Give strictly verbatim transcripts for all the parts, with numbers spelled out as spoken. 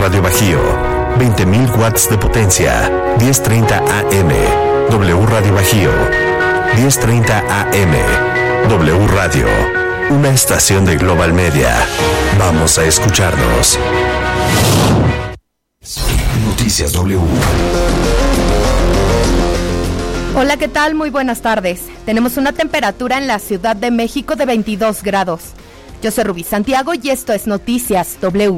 Radio Bajío, veinte mil watts de potencia, diez treinta A M. W Radio Bajío, diez treinta A M. W Radio, una estación de Global Media. Vamos a escucharnos. Noticias W. Hola, ¿qué tal? Muy buenas tardes. Tenemos una temperatura en la Ciudad de México de veintidós grados. Yo soy Rubí Santiago y esto es Noticias W.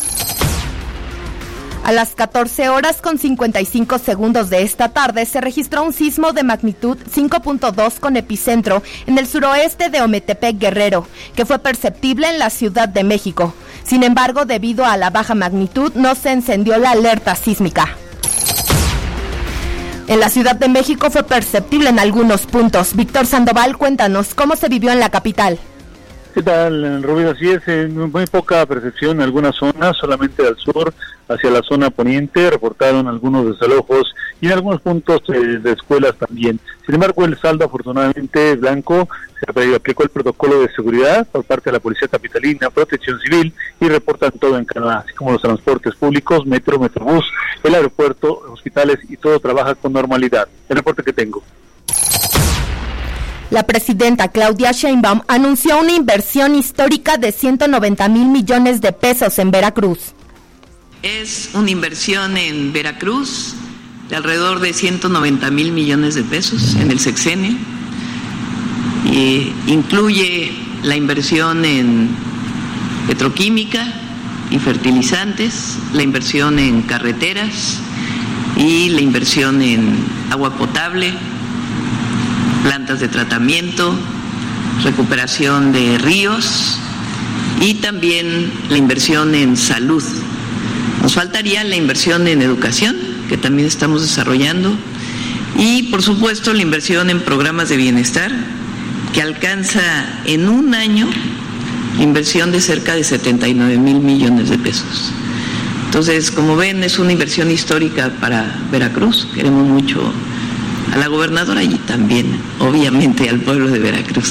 A las catorce horas con cincuenta y cinco segundos de esta tarde se registró un sismo de magnitud cinco punto dos con epicentro en el suroeste de Ometepec, Guerrero, que fue perceptible en la Ciudad de México. Sin embargo, debido a la baja magnitud, no se encendió la alerta sísmica. En la Ciudad de México fue perceptible en algunos puntos. Víctor Sandoval, cuéntanos, ¿cómo se vivió en la capital? ¿Qué tal, Rubí? Así es, en muy poca percepción en algunas zonas, solamente al sur, hacia la zona poniente, reportaron algunos desalojos y en algunos puntos eh, de escuelas también. Sin embargo, el saldo afortunadamente es blanco, se aplicó el protocolo de seguridad por parte de la Policía Capitalina, Protección Civil y reportan todo en Canadá, así como los transportes públicos, metro, metrobús, el aeropuerto, hospitales y todo trabaja con normalidad. El reporte que tengo. La presidenta Claudia Sheinbaum anunció una inversión histórica de ciento noventa mil millones de pesos en Veracruz. Es una inversión en Veracruz de alrededor de ciento noventa mil millones de pesos en el sexenio. Y incluye la inversión en petroquímica y fertilizantes, la inversión en carreteras y la inversión en agua potable, plantas de tratamiento, recuperación de ríos y también la inversión en salud. Nos faltaría la inversión en educación, que también estamos desarrollando, y por supuesto la inversión en programas de bienestar, que alcanza en un año inversión de cerca de setenta y nueve mil millones de pesos. Entonces, como ven, es una inversión histórica para Veracruz. Queremos mucho a la gobernadora y también, obviamente, al pueblo de Veracruz.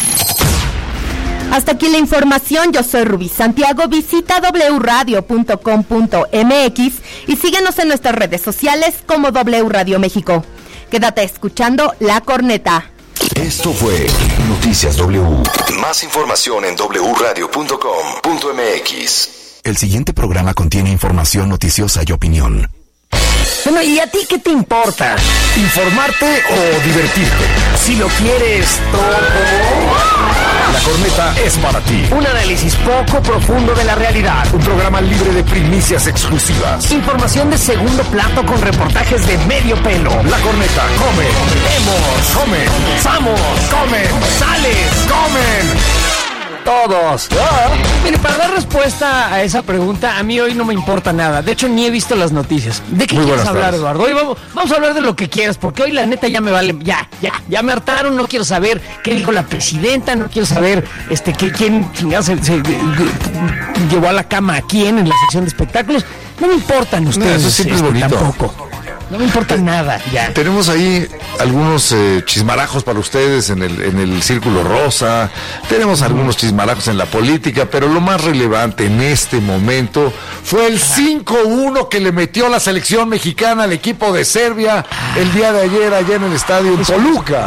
Hasta aquí la información. Yo soy Rubí Santiago. Visita doble u radio punto com punto eme equis y síguenos en nuestras redes sociales como W Radio México. Quédate escuchando La Corneta. Esto fue Noticias W. Más información en doble u radio punto com punto eme equis. El siguiente programa contiene información noticiosa y opinión. Bueno, ¿y a ti qué te importa? ¿Informarte o divertirte? Si lo quieres todo, La Corneta es para ti. Un análisis poco profundo de la realidad. Un programa libre de primicias exclusivas. Información de segundo plato con reportajes de medio pelo. La Corneta, come, vemos, comen, vamos, comen, sales, comen. Todos. Ah. Mire, para dar respuesta a esa pregunta, a mí hoy no me importa nada. De hecho, ni he visto las noticias. ¿De qué Muy quieres hablar, tardes. Eduardo? Hoy vamos, vamos a hablar de lo que quieras, porque hoy la neta ya me vale, ya, ya, ya me hartaron. No quiero saber qué dijo la presidenta, no quiero saber este que, quién chingado se, se, de, de, llevó a la cama a quién en la sección de espectáculos. No me importan ustedes. No, eso siempre este, es bonito. Tampoco. No me importa nada, ya. Tenemos ahí algunos eh, chismarajos para ustedes en el, en el Círculo Rosa. Tenemos algunos chismarajos en la política, pero lo más relevante en este momento fue el cinco uno que le metió la selección mexicana al equipo de Serbia el día de ayer allá en el estadio en Toluca.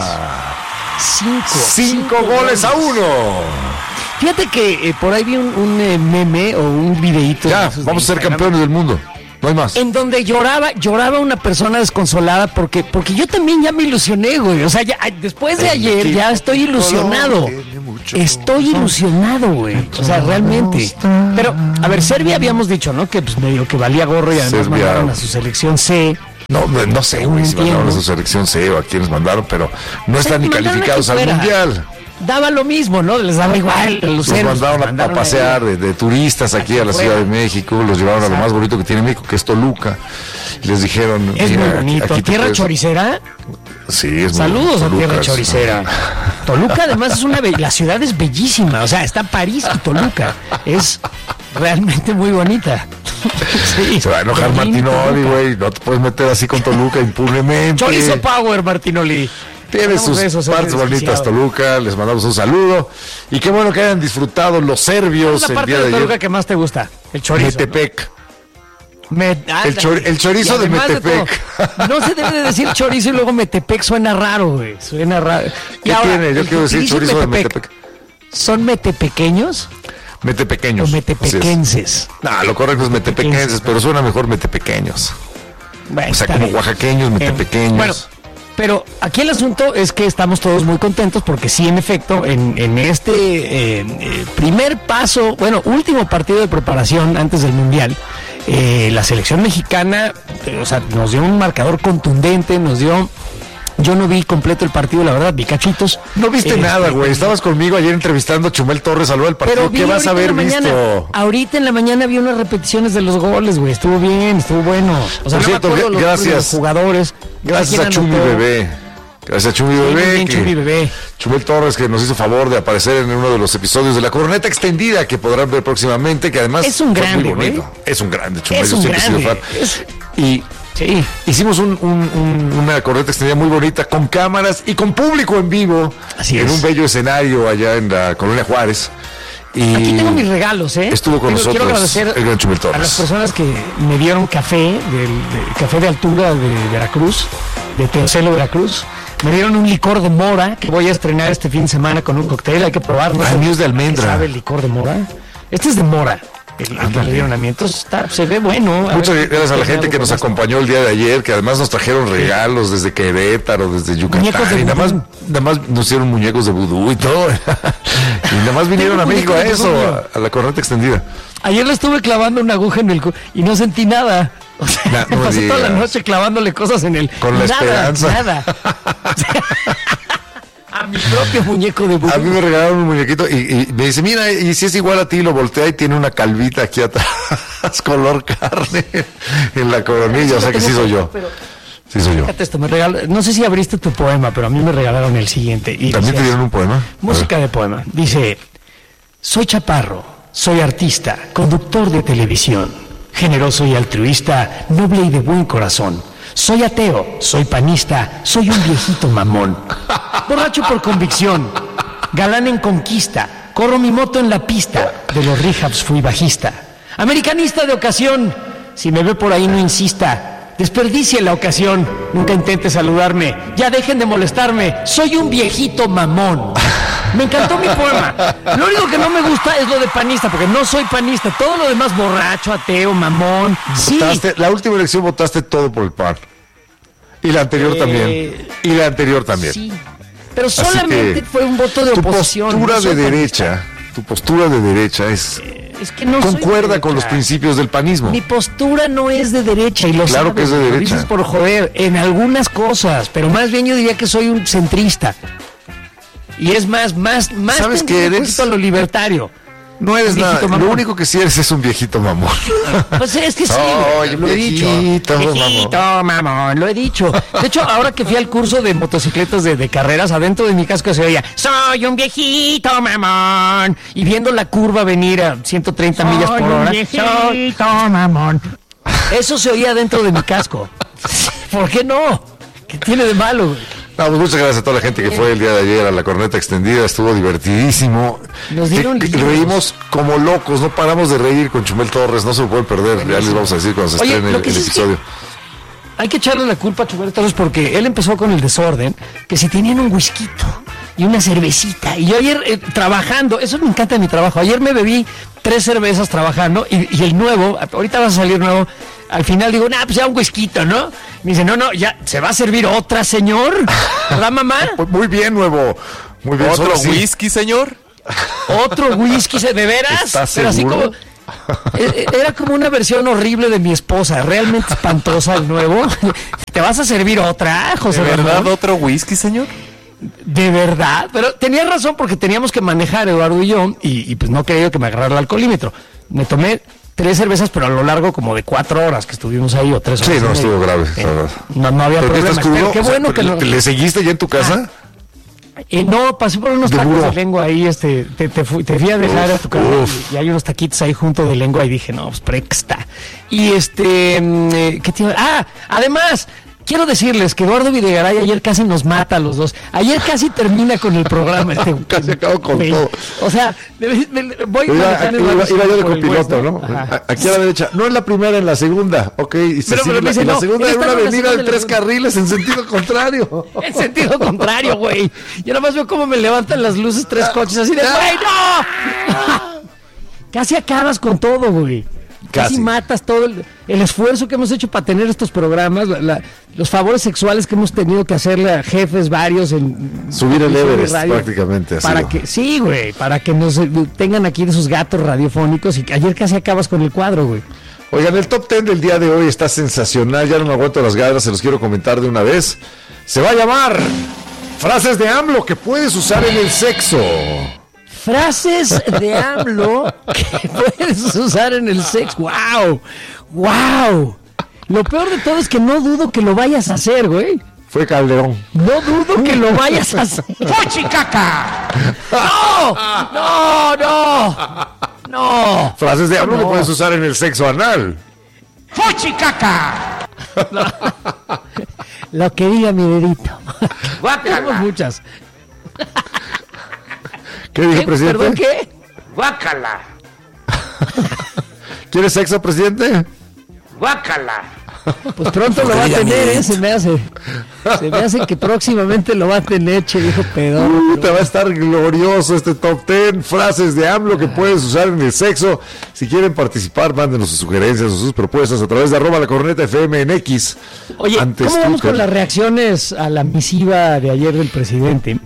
Cinco. Cinco, cinco goles a uno. Fíjate que eh, por ahí vi un, un eh, meme o un videíto. Ya, vamos a ser campeones del mundo. No hay más. En donde lloraba, lloraba una persona desconsolada porque, porque yo también ya me ilusioné, güey. O sea, ya, después de ayer ya estoy ilusionado. Estoy ilusionado, güey. O sea, realmente. Pero, a ver, Serbia habíamos dicho, ¿no? Que pues medio que valía gorro y además Serbia... mandaron a su selección C. No, no sé, güey, si mandaron a su selección C o a quienes mandaron, pero no están ni calificados al Mundial. Daba lo mismo, ¿no? Les daba igual. Los, los mandaron, a, mandaron a pasear de, de turistas aquí a la Ciudad de México, los llevaron Exacto. a lo más bonito que tiene México, que es Toluca. Y les dijeron... Es muy bonito. Aquí, aquí ¿Tierra puedes... choricera? Sí, es Saludos muy, a Tierra Choricera. Toluca además es una... Be... La ciudad es bellísima. O sea, está París y Toluca. Es realmente muy bonita. Sí, se va a enojar Martinoli, güey. No te puedes meter así con Toluca impunemente. Chorizo Power, Martinoli. Tiene sus eso, partes bonitas Toluca, les mandamos un saludo y qué bueno que hayan disfrutado los serbios el día parte de, de Toluca ayer. ¿Qué más te gusta? El chorizo. Metepec. Me, ah, el, chor, el chorizo de Metepec. De no se debe de decir chorizo y luego Metepec, suena raro, güey. Suena raro. ¿Qué ahora, tiene? Yo quiero decir chorizo de Metepec. ¿Son metepequeños? Metepequeños. O metepequenses. No, lo correcto es metepequenses, pero suena mejor metepequeños. Bueno, o sea, como bien. Oaxaqueños, metepequeños. Eh, bueno, pero aquí el asunto es que estamos todos muy contentos porque sí, en efecto, en, en este eh, eh, primer paso, bueno, último partido de preparación antes del Mundial, eh, la selección mexicana, eh, o sea, nos dio un marcador contundente, nos dio... Yo no vi completo el partido, la verdad, vi cachitos. No viste eh, nada, güey. Estabas conmigo ayer entrevistando a Chumel Torres al del partido. ¿Qué vas a haber visto? Ahorita en la mañana vi unas repeticiones de los goles, güey. Estuvo bien, estuvo bueno. O sea, por no cierto, me los, gracias. Los jugadores. Gracias a Chumi Bebé. Gracias a Chumi Bebé. Bien, Chumi Bebé. Chumel Torres, que nos hizo favor de aparecer en uno de los episodios de La Corneta Extendida, que podrán ver próximamente, que además es un grande, güey. Es un grande, Chumel. Es un grande. Es... Y... Sí, hicimos un, un, un, una corneta extendida muy bonita, con cámaras y con público en vivo. Así en es. un bello escenario allá en la Colonia Juárez. Y aquí tengo mis regalos, ¿eh? Estuvo con quiero, nosotros quiero agradecer el gran Chumel Torres. A las personas que me dieron café, del, del café de altura de Veracruz, de Teocelo, Veracruz. Me dieron un licor de mora que voy a estrenar este fin de semana con un cóctel. Hay que probarlo. Ah, mío es de almendra. ¿Sabe el licor de mora? Este es de mora. El, el que le dieron a mí, entonces está, se ve bueno. Muchas gracias a la gente que nos acompañó el día de ayer, que además nos trajeron regalos desde Querétaro, desde Yucatán, y nada más, nada más nos hicieron muñecos de vudú y todo, y nada más vinieron a México a eso, a, a la corneta extendida. Ayer le estuve clavando una aguja en el cu- y no sentí nada. O sea, nah, no me pasé digas. Toda la noche clavándole cosas en el... Con la nada, esperanza. Nada. A mi propio muñeco de vudú. A mí me regalaron un muñequito y, y me dice, mira, y si es igual a ti, lo voltea y tiene una calvita aquí atrás, color carne, en la coronilla, o sea que sí soy yo. Pero, sí soy yo. Fíjate esto, me regaló, no sé si abriste tu poema, pero a mí me regalaron el siguiente. Y ¿también dice, te dieron un poema? Música de poema. Dice, soy chaparro, soy artista, conductor de televisión, generoso y altruista, noble y de buen corazón. Soy ateo, soy panista, soy un viejito mamón. Borracho por convicción, galán en conquista, corro mi moto en la pista, de los rehabs fui bajista. Americanista de ocasión, si me ve por ahí no insista, desperdicie la ocasión, nunca intente saludarme, ya dejen de molestarme, soy un viejito mamón. Me encantó mi poema. Lo único que no me gusta es lo de panista, porque no soy panista. Todo lo demás, borracho, ateo, mamón. Sí. Votaste, la última elección votaste todo por el P A N. Y la anterior eh, también. Y la anterior también. Sí. Pero solamente fue un voto de tu oposición. Tu postura no de derecha, panista. tu postura de derecha es... Eh, es que no concuerda soy con los principios del panismo. Mi postura no es de derecha y lo claro sabes, que es de lo derecha. dices por joder, en algunas cosas, pero más bien yo diría que soy un centrista. Y es más, más, más ¿sabes qué eres? A lo libertario. No eres nada, mamón. Lo único que sí eres es un viejito mamón. Pues es que sí, oh, lo he dicho. Viejito mamón. mamón, lo he dicho. De hecho, ahora que fui al curso de motocicletas de, de carreras, adentro de mi casco se oía, soy un viejito mamón. Y viendo la curva venir a ciento treinta soy millas por hora, un viejito mamón. Eso se oía dentro de mi casco. ¿Por qué no? ¿Qué tiene de malo, güey? No, pues muchas gracias a toda la gente que fue el día de ayer a la corneta extendida, estuvo divertidísimo. Nos dieron que, que reímos como locos, no paramos de reír con Chumel Torres, no se lo pueden perder, ya les vamos a decir cuando se Oye, estrene el, el episodio. Hay que echarle la culpa a Chumel Torres porque él empezó con el desorden, que si tenían un whisky y una cervecita, y yo ayer eh, trabajando, eso me encanta de mi trabajo, ayer me bebí tres cervezas trabajando y, y el nuevo, ahorita vas a salir nuevo, al final digo, nah, pues ya un whisky, ¿no? Me dice, no, no, ya, ¿se va a servir otra, señor? ¿Verdad, mamá? Pues muy bien, nuevo. Muy bien. ¿Otro whisky, señor? ¿Otro whisky, de veras? ¿Estás Pero seguro? Así como, era como una versión horrible de mi esposa, realmente espantosa el nuevo. ¿Te vas a servir otra, José ¿De verdad Ramón? otro whisky, señor? De verdad, pero tenía razón porque teníamos que manejar, Eduardo y yo, y, y pues no quería que me agarrara el alcoholímetro. Me tomé tres cervezas, pero a lo largo como de cuatro horas que estuvimos ahí, o tres horas. Sí, no estuvo grave. Eh, no, no había problema. Pero qué bueno o sea, que lo... ¿Le seguiste ya en tu casa? Ah, eh, no, pasé por unos de tacos burro. de lengua ahí, este, te, te, fui, te fui a dejar uf, a tu casa y, y hay unos taquitos ahí junto de lengua y dije, no, pues prexta. Y este, eh, ¿qué te iba? Ah, además... quiero decirles que Eduardo Videgaray ayer casi nos mata a los dos. Ayer casi termina con el programa. Este, casi acabo con güey. todo. O sea, me, me, voy iba, iba, iba, iba yo de copiloto, ¿no? Ajá. Aquí a la derecha. No en la primera, en la segunda. Ok, y, se Pero, sigue pero la, dice, y la no, segunda él era una estaba en la avenida de segunda, tres la- carriles en sentido contrario. En sentido contrario, güey. Yo nada más veo cómo me levantan las luces tres coches así de, güey, no. Casi acabas con todo, güey. Casi, Casi. matas todo el, el esfuerzo que hemos hecho para tener estos programas, la, la, los favores sexuales que hemos tenido que hacerle a jefes varios en Subir el en Everest radio, prácticamente. Ha para sido. que sí, güey, para que nos eh, tengan aquí de sus gatos radiofónicos y que ayer casi acabas con el cuadro, güey. Oigan, el top ten del día de hoy está sensacional. Ya no me aguanto las ganas, se los quiero comentar de una vez. Se va a llamar Frases de AMLO que puedes usar en el sexo. Frases de AMLO que puedes usar en el sexo. ¡Wow! ¡Wow! Lo peor de todo es que no dudo que lo vayas a hacer, güey. Fue Calderón. No dudo que lo vayas a hacer. ¡Fuchicaca! ¡No! ¡No, no! ¡No! Frases de AMLO No. que puedes usar en el sexo anal. ¡Fuchicaca! Lo que diga mi dedito. Tenemos muchas. ¿Qué dijo, ¿Qué? presidente? ¿Perdón qué? Guácala, ¿Quieres sexo, presidente? guácala. Pues pronto lo va a tener, ¿eh? Se me hace. Se me hace que próximamente lo va a tener, che, dijo pedón. Uh, te va a estar glorioso este top ten. Frases de AMLO que puedes usar en el sexo. Si quieren participar, mándenos sus sugerencias o sus propuestas a través de arroba la corneta F M en X. Oye, Antes ¿cómo vamos Twitter. con las reacciones a la misiva de ayer del presidente?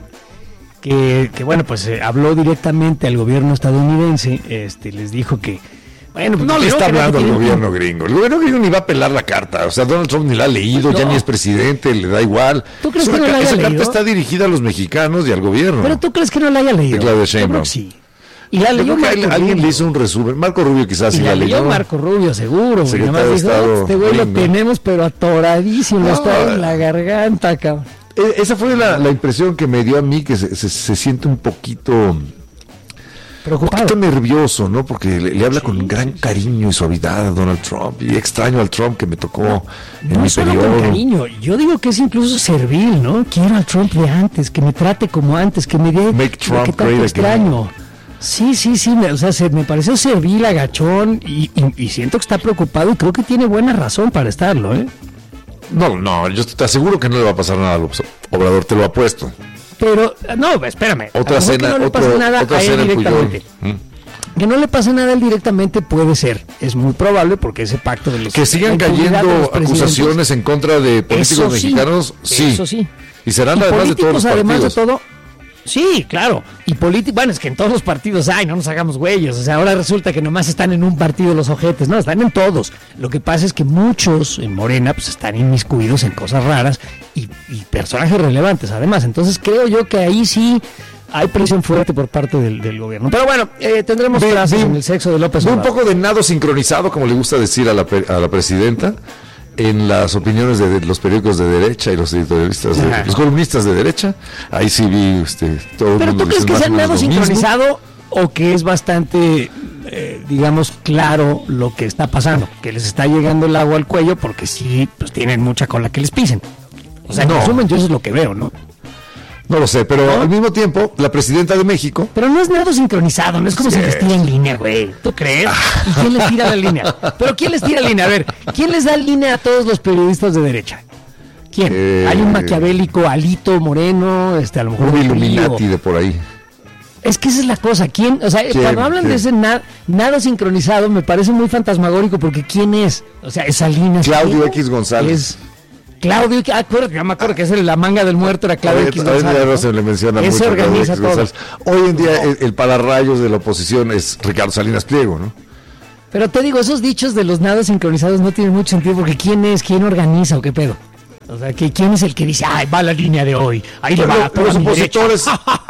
Que, que bueno, pues eh, habló directamente al gobierno estadounidense, este, les dijo que, bueno, pues, No le primero está que nada hablando al tienen- gobierno gringo. El gobierno gringo ni va a pelar la carta. O sea, Donald Trump ni la ha leído, No. ya ni es presidente, le da igual. ¿Tú crees Es que una no la ca- haya esa carta leído? está dirigida a los mexicanos y al gobierno. Pero tú crees que no la haya leído. De Claudia Yo Sheinbaum. creo que sí. Y la Yo leyó creo que Marco alguien, alguien Rubio. le hizo un resumen. Marco Rubio quizás Y sí la la leyó leyó. Marco Rubio, seguro. güey. Secretario Nada más de dijo, Estado "Ah, este güey lo gringo". tenemos, pero atoradísimo, No. está en la garganta, cabrón. E- Esa fue la, la impresión que me dio a mí, que se, se- se siente un poquito, un Preocupado. poquito nervioso, ¿no? Porque le, le habla con gran cariño y suavidad a Donald Trump. Y extraño al Trump que me tocó en No mi solo periodo. con cariño, yo digo que es incluso servil, ¿no? Quiero al Trump de antes, que me trate como antes, que me dé Make lo Trump que tanto great again. extraño. Sí, sí, sí, me, o sea, se, me pareció servil, agachón, y, y, y siento que está preocupado y creo que tiene buena razón para estarlo, ¿eh? No, no, yo te aseguro que no le va a pasar nada a López Obrador, te lo apuesto. Pero, no, espérame. a lo Otra mejor que cena, no le otro, pase nada otra a él cena en directamente. Puyol. Mm. Que no le pase nada a él directamente puede ser. Es muy probable porque ese pacto de los... Que sigan la impunidad de los cayendo presidentes- acusaciones en contra de políticos Eso sí, mexicanos, sí. Eso sí. Y serán Y además de todos los políticos, además partidos. de todo, sí, claro. Y políticos, bueno, es que en todos los partidos, ay, no nos hagamos güeyes. O sea, ahora resulta que nomás están en un partido los ojetes. No, están en todos. Lo que pasa es que muchos en Morena, pues están inmiscuidos en cosas raras y, y personajes relevantes, además. Entonces creo yo que ahí sí hay presión fuerte por parte del, del gobierno. Pero bueno, eh, tendremos Ve- frases ve- en el sexo de López Ve un Obrador. poco de nado sincronizado, como le gusta decir a la, pe- a la presidenta, en las opiniones de, de los periódicos de derecha y los editorialistas, de- Ajá. los columnistas de derecha. Ahí sí vi este, todo el Pero mundo tú crees dice que más sea o menos nado lo mismo. sincronizado o que es bastante, eh, digamos, claro lo que está pasando, que les está llegando el agua al cuello porque sí, pues tienen mucha cola que les pisen. O sea, en No. resumen, yo eso es lo que veo, ¿no? No lo sé, pero al mismo tiempo, la presidenta de México, Pero no es nado sincronizado, no es como si les tira en línea, güey. ¿Tú crees? ¿Y quién les tira la línea? ¿Pero quién les tira línea? A ver, ¿quién les da línea a todos los periodistas de derecha? ¿Quién? Eh, Hay un maquiavélico Alito Moreno, este, a lo mejor un del P R I, Illuminati o- de por ahí. Es que esa es la cosa. ¿Quién? O sea, ¿Quién? cuando hablan de ¿Quién? ese na- nada sincronizado, me parece muy fantasmagórico porque ¿quién es? O sea, es Salinas. Claudio Pliego, X González. Es Claudio, ah, acuérdate, ya me acuerdo que es el- la manga del muerto, era Claudio A X ver, ya no González. se ¿no? le menciona Ese mucho a Claudio organiza X todo. González. Hoy en día el, el pararrayos de la oposición es Ricardo Salinas Pliego, ¿no? Pero te digo, esos dichos de los nados sincronizados no tienen mucho sentido porque ¿quién es? ¿Quién organiza o qué pedo? O sea, que ¿quién es el que dice, ay, va la línea de hoy? Ahí le Pero va a toda los mi derecha"? opositores,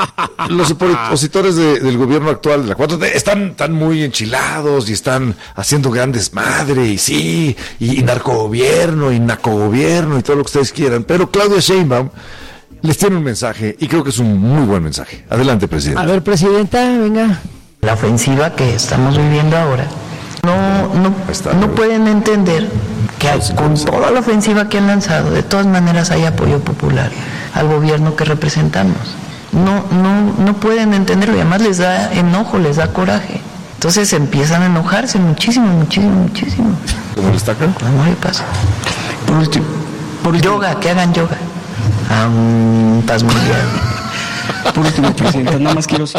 los opositores de- del gobierno actual de la cuatro T están, están muy enchilados y están haciendo gran desmadre y sí, y, y narcogobierno y nacogobierno y todo lo que ustedes quieran. Pero Claudia Sheinbaum les tiene un mensaje y creo que es un muy buen mensaje. Adelante, presidente. A ver, presidenta, venga. La ofensiva que estamos viviendo ahora, no, no, Está no bien. pueden entender que con toda la ofensiva que han lanzado, de todas maneras hay apoyo popular al gobierno que representamos. No, no, no pueden entenderlo y además les da enojo, les da coraje. Entonces empiezan a enojarse muchísimo, muchísimo, muchísimo. ¿Cómo les tacan? No le pasa. Por último, por yoga, que hagan yoga. A un paz mundial. Por último, presidente, nada más quiero...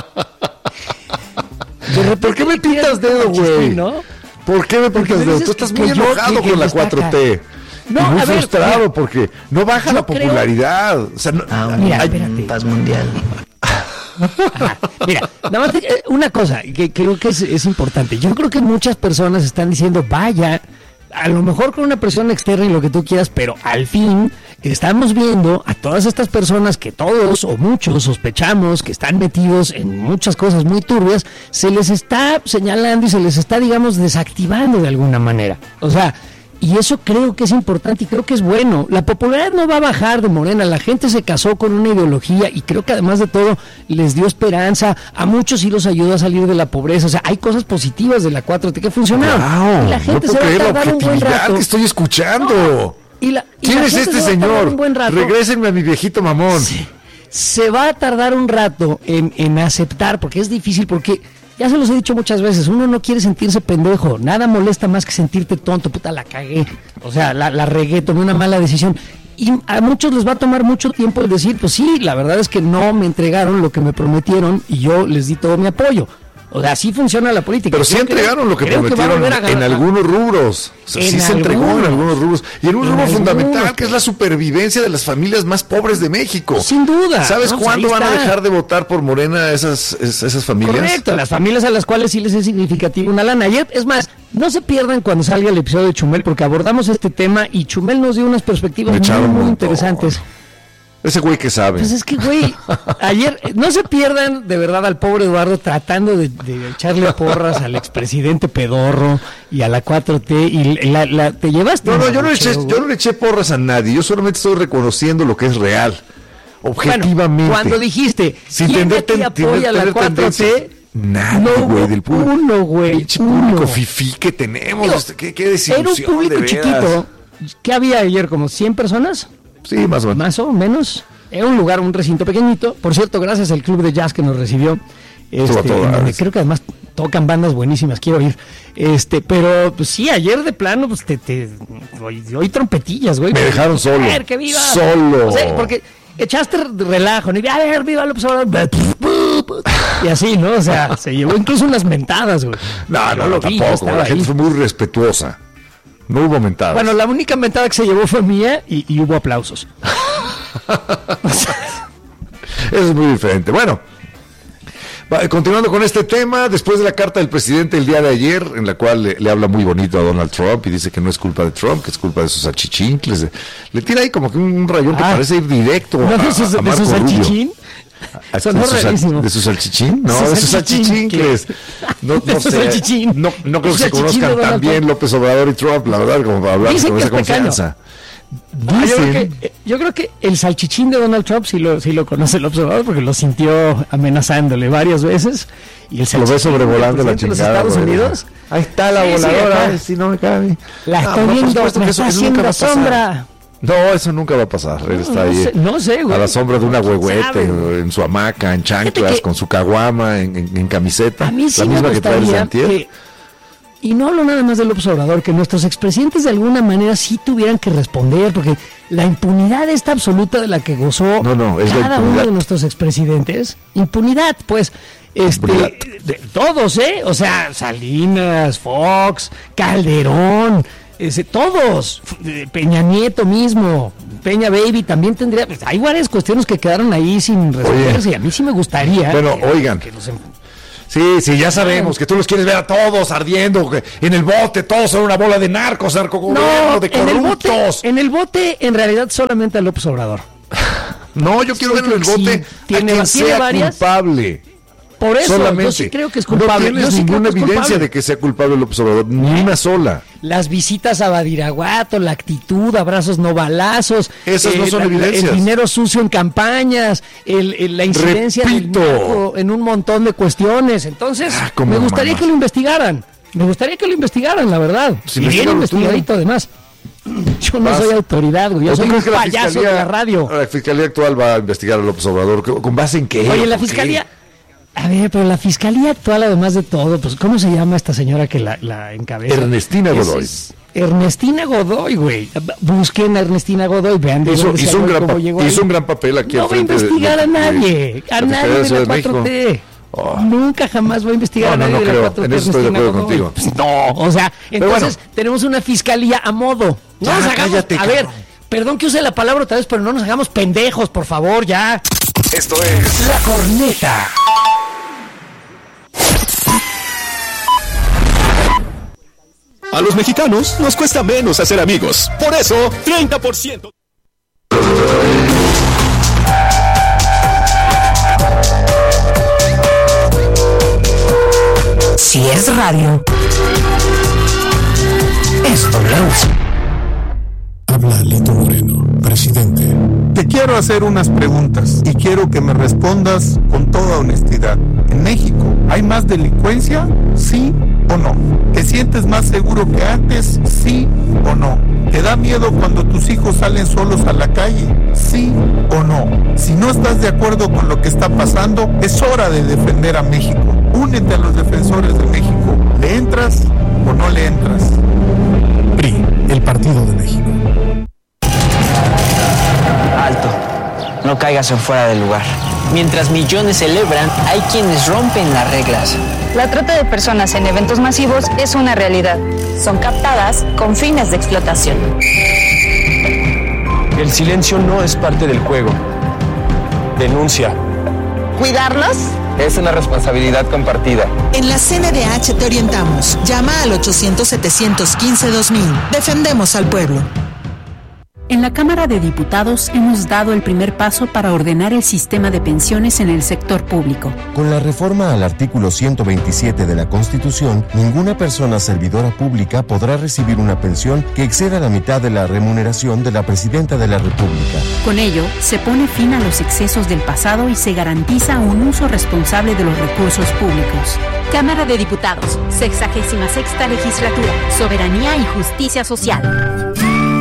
¿Por qué me pintas dedo, güey? ¿No? ¿Por qué me pintas dedo? Tú estás muy enojado con la cuatro T. No, muy frustrado ver, porque no baja la popularidad. Creo... O sea, no, ah, mira, hay espérate. Paz mundial. Ajá. Mira, nada más eh, una cosa que creo que es, es importante. Yo creo que muchas personas están diciendo, vaya, a lo mejor con una presión externa y lo que tú quieras, pero al fin estamos viendo a todas estas personas que todos o muchos sospechamos que están metidos en muchas cosas muy turbias, se les está señalando y se les está, digamos, desactivando de alguna manera. O sea, y eso creo que es importante y creo que es bueno. La popularidad no va a bajar de Morena, la gente se casó con una ideología y creo que además de todo les dio esperanza, a muchos sí los ayudó a salir de la pobreza. O sea, hay cosas positivas de la cuatro T que funcionaron. Wow, y la gente no se va a tardar la un buen rato. Que estoy escuchando. No, y la, y ¿Quién la es este señor? Regrésenme a mi viejito mamón. Sí, se va a tardar un rato en, en aceptar, porque es difícil, porque ya se los he dicho muchas veces, uno no quiere sentirse pendejo, nada molesta más que sentirte tonto, puta, la cagué, o sea, la, la regué, tomé una mala decisión. Y a muchos les va a tomar mucho tiempo el decir, pues sí, la verdad es que no me entregaron lo que me prometieron y yo les di todo mi apoyo. O sea, así funciona la política. Pero sí entregaron lo que prometieron que en algunos rubros. O sea, sí se entregó en algunos rubros. Y en un rubro fundamental, que es la supervivencia de las familias más pobres de México. Sin duda. ¿Sabes no, cuándo van a dejar de votar por Morena esas, esas familias? Correcto, las familias a las cuales sí les es significativo una lana. Ayer, es más, no se pierdan cuando salga el episodio de Chumel, porque abordamos este tema y Chumel nos dio unas perspectivas muy, muy interesantes. Ese güey que sabe. Pues es que, güey, ayer, no se pierdan de verdad al pobre Eduardo tratando de, de echarle porras al expresidente pedorro y a la cuatro T y la, la, te llevaste. No, no, yo no, le eché, yo no le eché porras a nadie, yo solamente estoy reconociendo lo que es real, objetivamente. Bueno, cuando dijiste, sin ¿quién tener, aquí apoya a la cuatro T? Nadie, güey, no, del público. Uno, güey. Pinche público fifí que tenemos. Digo, este, qué, qué desilusión. Era un público de chiquito. ¿Qué había ayer? ¿Como cien personas? Sí, más o menos. Más o menos. Era un lugar, un recinto pequeñito. Por cierto, gracias al club de jazz que nos recibió. Este, donde creo que además tocan bandas buenísimas, quiero ir. Este, pero pues sí, ayer de plano, pues te, te hoy, hoy trompetillas, güey. Me dejaron solo. A ver, que viva. Solo. O sea, porque echaste relajo, ¿no? A ver, viva López Obrador. Y así, ¿no? O sea, se llevó incluso unas mentadas, güey. No, no, no, tampoco. La gente fue muy respetuosa. No hubo mentadas. Bueno, la única mentada que se llevó fue mía y, y hubo aplausos. Eso es muy diferente. Bueno, continuando con este tema, después de la carta del presidente el día de ayer, en la cual le, le habla muy bonito a Donald Trump y dice que no es culpa de Trump, que es culpa de sus achichincles. Le tira ahí como que un rayón que ah, parece ir directo ¿no a, de sus, a Marco de sus Rubio. A, Sonó de, su, ¿De su salchichín? No, de sus salchichincles. No, no, sé, no, no creo que se conozcan tan bien López Obrador y Trump, la verdad, como para hablar con esa confianza. Ah, yo, creo que, yo creo que el salchichín de Donald Trump sí lo, sí lo conoce el observador porque lo sintió amenazándole varias veces. Y el lo ve sobrevolando la chingada. De los Estados Unidos. Ahí está la sí, voladora. Sí, si no me cabe. La está no, viendo, me está haciendo sombra. No, eso nunca va a pasar. Él está no, ahí. No sé, no sé, güey. A la sombra de una huehuete, en su hamaca, en chanclas, que, con su caguama, en, en, en camiseta. A mí sí la misma me que trae el Santier. Y no hablo nada más del observador, que nuestros expresidentes de alguna manera sí tuvieran que responder, porque la impunidad esta absoluta de la que gozó no, no, es cada uno de nuestros expresidentes, impunidad, pues, este, de, todos, ¿eh? O sea, Salinas, Fox, Calderón, ese, todos, Peña Nieto mismo, Peña Baby también tendría, pues, hay varias cuestiones que quedaron ahí sin resolverse, y a mí sí me gustaría. Bueno, que, oigan. Que nos Sí, sí, ya sabemos que tú los quieres ver a todos ardiendo, que en el bote, todos son una bola de narcos, narcogobierno, no, de corruptos. En el, bote, en el bote, en realidad, solamente a López Obrador. No, yo quiero ver en el bote sí, tiene, a quien sea varias, culpable. Por eso, solamente. Yo sí creo que es culpable. No tienes yo ninguna sí evidencia de que sea culpable López Obrador, ni una sola. Las visitas a Badiraguato, la actitud, abrazos no balazos. Esas eh, no son la, evidencias. El dinero sucio en campañas, el, el, la incidencia del narco en un montón de cuestiones. Entonces, ah, me gustaría mamá. que lo investigaran. Me gustaría que lo investigaran, la verdad. Si y bien investigadito, además. Yo no Vas. soy autoridad, güey. Yo ¿O tú soy un crees que la payaso fiscalía, de la radio. la fiscalía actual va a investigar a López Obrador? ¿Con base en qué? Oye, la ¿Por qué? fiscalía... A ver, pero la fiscalía actual, además de todo, pues, ¿cómo se llama esta señora que la, la encabeza? Ernestina Es- Godoy. es Ernestina Godoy, güey. Busquen a Ernestina Godoy, vean de Hizo, dónde hizo, salió un y gran cómo pa- llegó hizo ahí. un gran papel aquí No al va a frente de- investigar de- a nadie, de- a la nadie Fiscalía de Ciudad la México. cuatro T. Oh. Nunca jamás voy a investigar No, a no, nadie no de creo. la cuatro T. En eso estoy de Ernestina acuerdo Godoy. contigo. Pues no, o sea, entonces bueno. tenemos una fiscalía a modo. No Ya, nos hagamos, cállate, a ver, cabrón. perdón que use la palabra otra vez, pero no nos hagamos pendejos, por favor, ya. Esto es La Corneta. A los mexicanos nos cuesta menos hacer amigos. Por eso, treinta por ciento. Si es radio, es W. Habla Alito Moreno, presidente. Te quiero hacer unas preguntas y quiero que me respondas con toda honestidad. ¿En México hay más delincuencia? ¿Sí o no? ¿Te sientes más seguro que antes? ¿Sí o no? ¿Te da miedo cuando tus hijos salen solos a la calle? ¿Sí o no? Si no estás de acuerdo con lo que está pasando, es hora de defender a México. Únete a los defensores de México. ¿Le entras o no le entras? P R I, el Partido de México. Alto, no caigas en fuera del lugar. Mientras millones celebran, hay quienes rompen las reglas. La trata de personas en eventos masivos es una realidad. Son captadas con fines de explotación. El silencio no es parte del juego. Denuncia. ¿Cuidarlos? Es una responsabilidad compartida. En la C N D H te orientamos. Llama al ochocientos, setecientos quince, dos mil. Defendemos al pueblo. En la Cámara de Diputados hemos dado el primer paso para ordenar el sistema de pensiones en el sector público. Con la reforma al artículo ciento veintisiete de la Constitución, ninguna persona servidora pública podrá recibir una pensión que exceda la mitad de la remuneración de la Presidenta de la República. Con ello, se pone fin a los excesos del pasado y se garantiza un uso responsable de los recursos públicos. Cámara de Diputados, sexagésima sexta legislatura, soberanía y justicia social.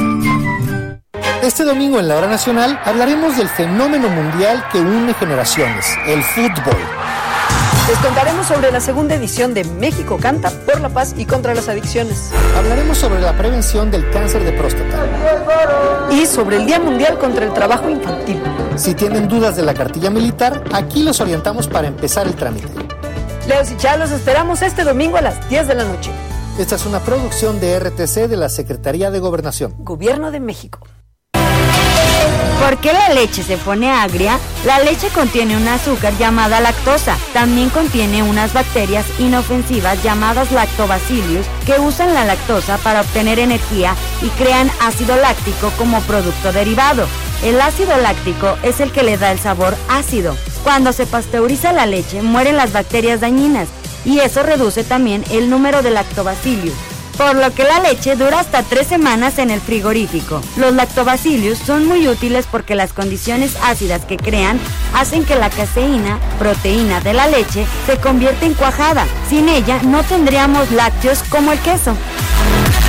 Este domingo en la Hora Nacional hablaremos del fenómeno mundial que une generaciones, el fútbol. Les contaremos sobre la segunda edición de México Canta por la paz y contra las adicciones. Hablaremos sobre la prevención del cáncer de próstata. Y sobre el Día Mundial contra el Trabajo Infantil. Si tienen dudas de la cartilla militar, aquí los orientamos para empezar el trámite. Leos y Chá, los esperamos este domingo a las diez de la noche. Esta es una producción de R T C de la Secretaría de Gobernación. Gobierno de México. ¿Por qué la leche se pone agria? La leche contiene un azúcar llamada lactosa. También contiene unas bacterias inofensivas llamadas lactobacillus que usan la lactosa para obtener energía y crean ácido láctico como producto derivado. El ácido láctico es el que le da el sabor ácido. Cuando se pasteuriza la leche, mueren las bacterias dañinas y eso reduce también el número de lactobacillus, por lo que la leche dura hasta tres semanas en el frigorífico. Los lactobacillus son muy útiles porque las condiciones ácidas que crean hacen que la caseína, proteína de la leche, se convierta en cuajada. Sin ella no tendríamos lácteos como el queso.